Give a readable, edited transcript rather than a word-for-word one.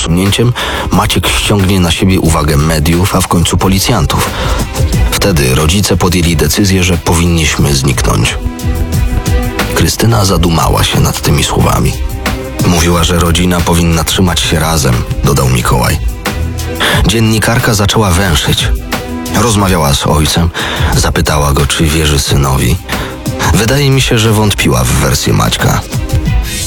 posunięciem Maciek ściągnie na siebie uwagę mediów, a w końcu policjantów. Wtedy rodzice podjęli decyzję, że powinniśmy zniknąć. Krystyna zadumała się nad tymi słowami. Mówiła, że rodzina powinna trzymać się razem, dodał Mikołaj. Dziennikarka zaczęła węszyć. Rozmawiała z ojcem, zapytała go, czy wierzy synowi. Wydaje mi się, że wątpiła w wersję Maćka.